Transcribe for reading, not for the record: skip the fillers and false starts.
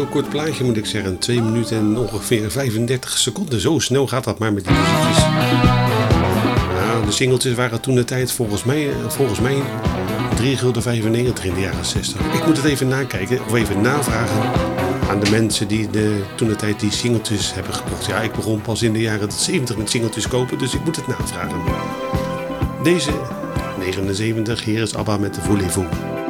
heel kort plaatje moet ik zeggen. 2 minuten en ongeveer 35 seconden. Zo snel gaat dat maar met die muziekjes. Nou, de singeltjes waren toen de tijd volgens mij 3,95 gulden in de jaren 60. Ik moet het even nakijken of even navragen aan de mensen die toen de tijd die singeltjes hebben gekocht. Ja, ik begon pas in de jaren 70 met singeltjes kopen, dus ik moet het navragen. Deze 79, hier is ABBA met de Voulez-vous.